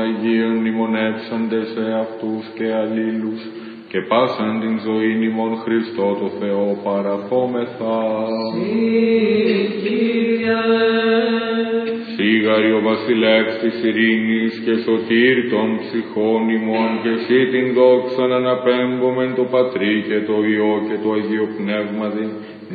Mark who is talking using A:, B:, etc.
A: Αγίων μνημονεύσαντες εαυτούς και αλλήλους, και πάσαν την ζωήν ημών Χριστό το Θεό παραθόμεθα. Σίγαρη ο βασιλεύς της ειρήνης και σωτήρ των ψυχών ημών, και εσύ την δόξαν αναπέμπομεν το Πατρί και το Υιό και το Αγίο Πνεύματι,